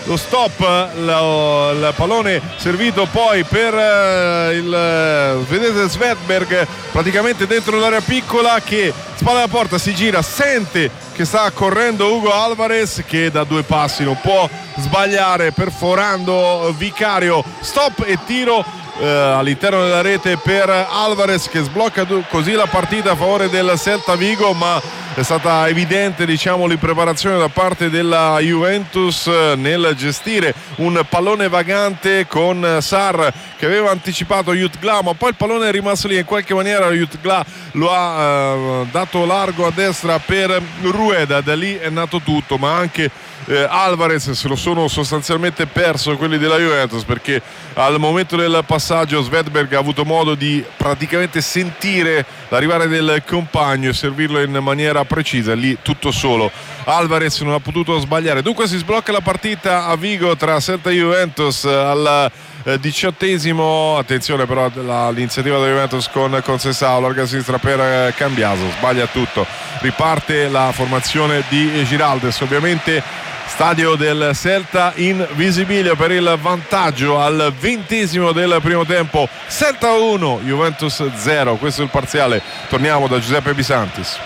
lo stop, il pallone servito poi per il svedese Svedberg praticamente dentro l'area piccola, che spalla alla porta, si gira, sente che sta correndo Hugo Alvarez, che da due passi non può sbagliare, perforando Vicario, stop e tiro all'interno della rete per Alvarez, che sblocca così la partita a favore del Celta Vigo. Ma è stata evidente, diciamo, l'impreparazione da parte della Juventus nel gestire un pallone vagante con Sarr, che aveva anticipato Jutgla, ma poi il pallone è rimasto lì. In qualche maniera Jutgla lo ha dato largo a destra per Rueda, da lì è nato tutto. Ma anche Alvarez se lo sono sostanzialmente perso quelli della Juventus, perché al momento del passaggio Svedberg ha avuto modo di praticamente sentire l'arrivare del compagno e servirlo in maniera precisa, lì tutto solo. Alvarez non ha potuto sbagliare, dunque si sblocca la partita a Vigo tra Celta e Juventus al 18esimo. Attenzione però all'iniziativa della Juventus con Conceição, larga a sinistra per Cambiaso, sbaglia tutto, riparte la formazione di Giraldes. Ovviamente stadio del Celta in visibilio per il vantaggio al 20esimo del primo tempo. Celta 1, Juventus 0, questo è il parziale. Torniamo da Giuseppe Bisantis.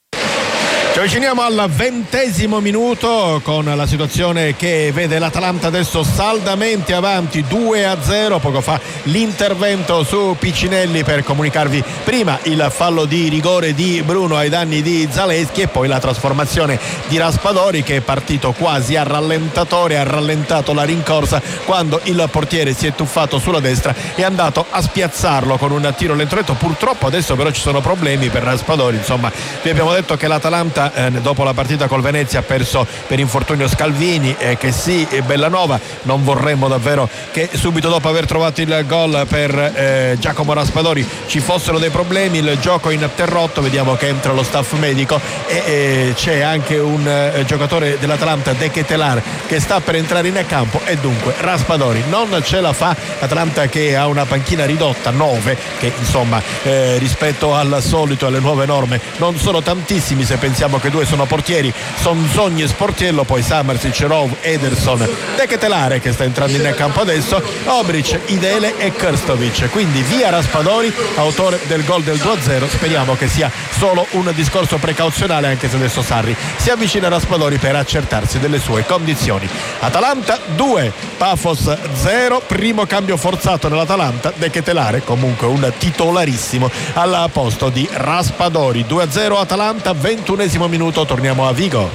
Ci avviciniamo al 20esimo minuto con la situazione che vede l'Atalanta adesso saldamente avanti 2-0. Poco fa l'intervento su Piccinelli per comunicarvi prima il fallo di rigore di Bruno ai danni di Zaleschi e poi la trasformazione di Raspadori, che è partito quasi a rallentatore, ha rallentato la rincorsa quando il portiere si è tuffato sulla destra e è andato a spiazzarlo con un tiro lento. Purtroppo adesso però ci sono problemi per Raspadori. Insomma, vi abbiamo detto che l'Atalanta dopo la partita col Venezia ha perso per infortunio Scalvini, che sì, Bellanova. Non vorremmo davvero che subito dopo aver trovato il gol per Giacomo Raspadori ci fossero dei problemi. Il gioco interrotto, vediamo che entra lo staff medico e c'è anche un giocatore dell'Atalanta, De Ketelar, che sta per entrare in campo e dunque Raspadori non ce la fa. Atalanta che ha una panchina ridotta, 9, che insomma rispetto al solito, alle nuove norme, non sono tantissimi se pensiamo che 2 sono portieri, Sonzogni e Sportiello, poi Samarsic, Rov, Ederson, De Ketelare che sta entrando in campo adesso, Obric, Idele e Krstovic. Quindi via Raspadori, autore del gol del 2-0. Speriamo che sia solo un discorso precauzionale, anche se adesso Sarri si avvicina a Raspadori per accertarsi delle sue condizioni. Atalanta 2, Pafos 0, primo cambio forzato nell'Atalanta, De Ketelare comunque un titolarissimo al posto di Raspadori. 2-0 Atalanta, 21esimo minuto, torniamo a Vigo.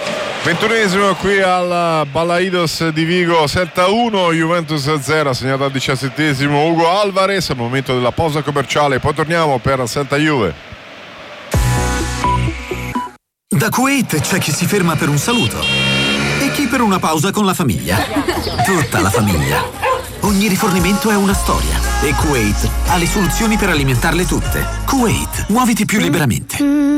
21esimo qui al Balaidos di Vigo. Celta 1, Juventus 0, segnato al 17esimo Hugo Alvarez al momento della pausa commerciale. Poi torniamo per Celta Juve. Da Kuwait c'è chi si ferma per un saluto e chi per una pausa con la famiglia. Tutta la famiglia. Ogni rifornimento è una storia e Kuwait ha le soluzioni per alimentarle tutte. Kuwait, muoviti più liberamente.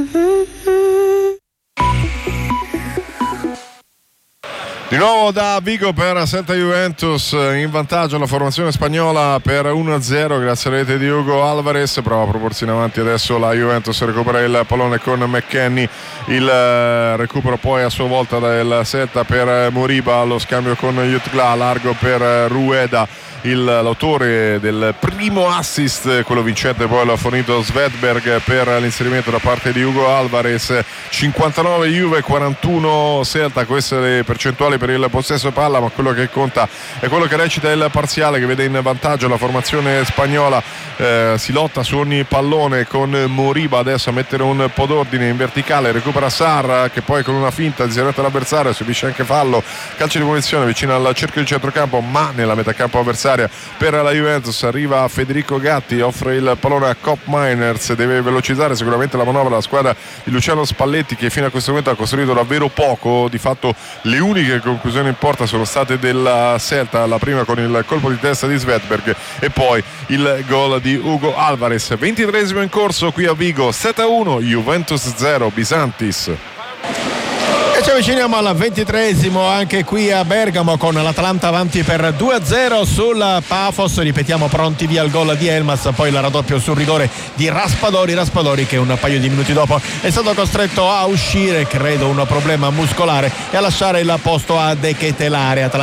Di nuovo da Vigo per Celta Juventus, in vantaggio la formazione spagnola per 1-0 grazie alla rete di Hugo Alvarez. Prova a proporsi in avanti adesso la Juventus, recupera il pallone con McKennie, il recupero poi a sua volta del Celta per Moriba, lo scambio con Jutgla, largo per Rueda. L'autore del primo assist, quello vincente, poi l'ha fornito Svedberg per l'inserimento da parte di Hugo Alvarez. 59 Juve, 41 Celta, queste le percentuali per il possesso palla, ma quello che conta è quello che recita il parziale, che vede in vantaggio la formazione spagnola. Si lotta su ogni pallone con Moriba adesso a mettere un po' d'ordine in verticale, recupera Sarr che poi con una finta diserta l'avversario, subisce anche fallo, calcio di punizione vicino al cerchio di centrocampo, ma nella metacampo avversaria per la Juventus. Arriva Federico Gatti, offre il pallone a Cop Miners, deve velocizzare sicuramente la manovra la squadra di Luciano Spalletti, che fino a questo momento ha costruito davvero poco. Di fatto le uniche conclusioni in porta sono state della Celta, la prima con il colpo di testa di Svedberg e poi il gol di Hugo Alvarez. 23esimo in corso qui a Vigo, 7-1 Juventus 0, Bisantis. E ci avviciniamo al 23esimo anche qui a Bergamo con l'Atalanta avanti per 2-0 sul Pafos. Ripetiamo, pronti via il gol di Elmas, poi la raddoppio sul rigore di Raspadori che un paio di minuti dopo è stato costretto a uscire, credo un problema muscolare, e a lasciare il posto a De Ketelare.